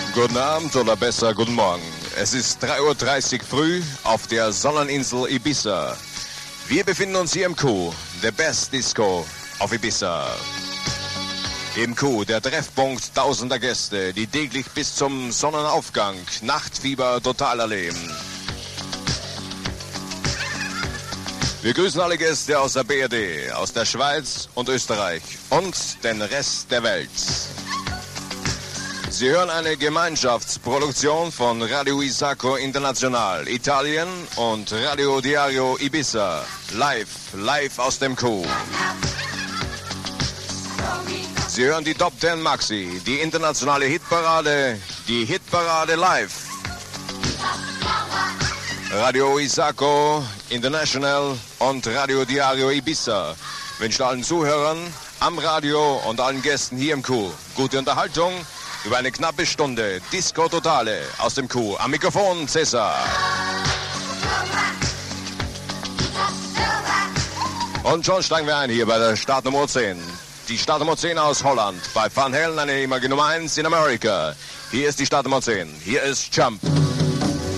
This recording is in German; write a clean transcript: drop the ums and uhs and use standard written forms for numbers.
Guten Abend oder besser guten Morgen. Es ist 3:30 Uhr früh auf der Sonneninsel Ibiza. Wir befinden uns hier im Q, der Best Disco auf Ibiza. Im Q, der Treffpunkt tausender Gäste, die täglich bis zum Sonnenaufgang Nachtfieber total erleben. Wir grüßen alle Gäste aus der BRD, aus der Schweiz und Österreich und den Rest der Welt. Sie hören eine Gemeinschaftsproduktion von Radio Isacco International Italien und Radio Diario Ibiza. Live aus dem Q. Sie hören die Top 10 Maxi, die internationale Hitparade, die Hitparade live. Radio Isacco International und Radio Diario Ibiza wünscht allen Zuhörern am Radio und allen Gästen hier im Q gute Unterhaltung über eine knappe Stunde. Disco Totale aus dem Q. Am Mikrofon Cesar. Und schon steigen wir ein hier bei der Startnummer 10. Die Startnummer 10 aus Holland. Bei Van Halen eine ehemalige Nummer 1 in Amerika. Hier ist die Startnummer 10. Hier ist Jump.